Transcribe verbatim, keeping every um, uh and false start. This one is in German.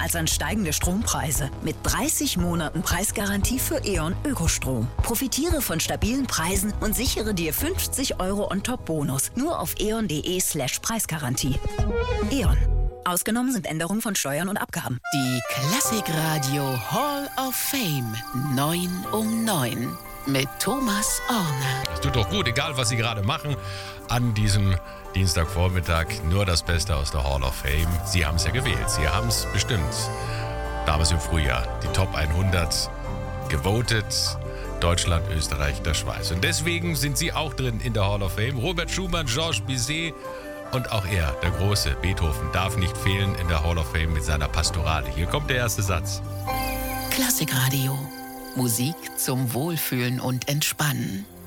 als an steigende Strompreise. Mit dreißig Monaten Preisgarantie für E.ON Ökostrom. Profitiere von stabilen Preisen und sichere dir fünfzig Euro on-top-Bonus. Nur auf eon.de slash Preisgarantie. E.ON. Ausgenommen sind Änderungen von Steuern und Abgaben. Die Klassikradio Hall of Fame neun um neun mit Thomas Orner. Das tut doch gut, egal was Sie gerade machen, an diesem Dienstagvormittag nur das Beste aus der Hall of Fame. Sie haben es ja gewählt, Sie haben es bestimmt. Damals im Frühjahr die Top hundert gewotet. Deutschland, Österreich, der Schweiz. Und deswegen sind Sie auch drin in der Hall of Fame. Robert Schumann, Georges Bizet und auch er, der große Beethoven, darf nicht fehlen in der Hall of Fame mit seiner Pastorale. Hier kommt der erste Satz. Klassikradio. Musik zum Wohlfühlen und Entspannen.